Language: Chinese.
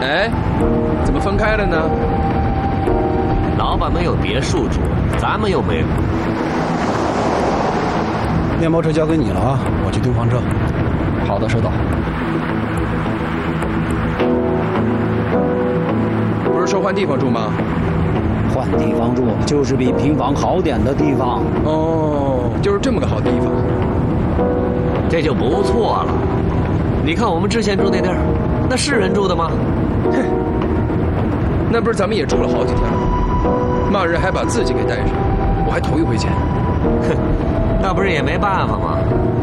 哎，怎么分开了呢？ 老板们有别墅住，咱们又没有。 面包车交给你了啊，我去丢房车。 好的，收到。不是说换地方住吗？ 换地方住就是比平房好点的地方。 哦，就是这么个好地方， 这就不错了。你看我们之前住那地儿，那是人住的吗？ 哼，那不是咱们也住了好几天了，骂人还把自己给带上，我还头一回见。 哼，那不是也没办法吗？